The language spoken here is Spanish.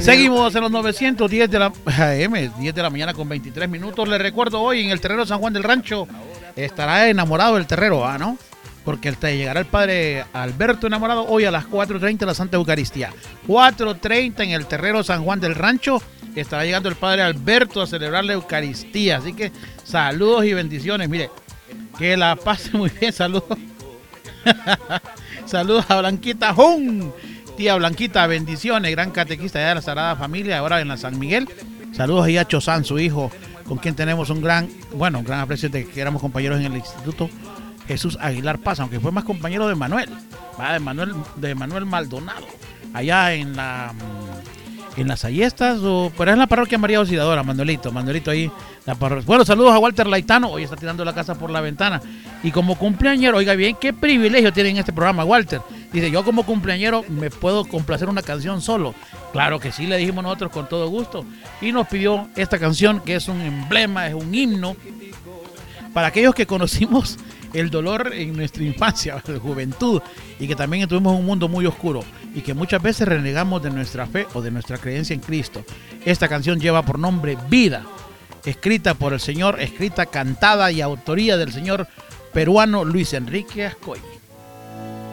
Seguimos en los 910 de la AM, 10 de la mañana con 23 minutos. Les recuerdo, hoy en el terrero San Juan del Rancho estará enamorado el terrero, ¿no? Porque llegará el padre Alberto enamorado hoy a las 4:30 la Santa Eucaristía. 4:30 en el terrero San Juan del Rancho estará llegando el padre Alberto a celebrar la Eucaristía. Así que saludos y bendiciones. Mire, que la pase muy bien. Saludos. Saludos a Blanquita Jun. Tía Blanquita, bendiciones, gran catequista de la Sagrada Familia, ahora en la San Miguel. Saludos ahí a Chozán, su hijo, con quien tenemos un gran aprecio de que éramos compañeros en el instituto. Jesús Aguilar Paz, aunque fue más compañero de Manuel, de Manuel Maldonado, allá en las Ayestas, pero es en la parroquia María Auxiliadora, Manuelito ahí. Bueno, saludos a Walter Laitano, hoy está tirando la casa por la ventana. Y como cumpleañero, oiga bien, qué privilegio tiene en este programa, Walter. Dice, yo como cumpleañero me puedo complacer una canción solo. Claro que sí, le dijimos nosotros con todo gusto. Y nos pidió esta canción, que es un emblema, es un himno, para aquellos que conocimos el dolor en nuestra infancia, juventud, y que también tuvimos un mundo muy oscuro, y que muchas veces renegamos de nuestra fe o de nuestra creencia en Cristo. Esta canción lleva por nombre Vida, escrita por el señor, cantada y autoría del señor peruano Luis Enrique Ascoy.